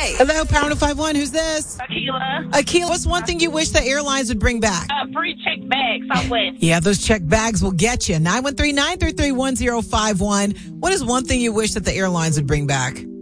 Hey. Hello, Power 5-1. Who's this? Akila, what's one thing you wish the airlines would bring back? Free check bags. Southwest. Yeah, those check bags will get you. 913-933-1051. What is one thing you wish that the airlines would bring back?